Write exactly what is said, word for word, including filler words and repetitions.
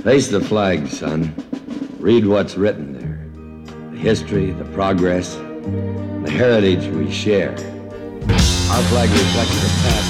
Face the flag, son. Read what's written there. The history, the progress, the heritage we share. Our flag reflects the past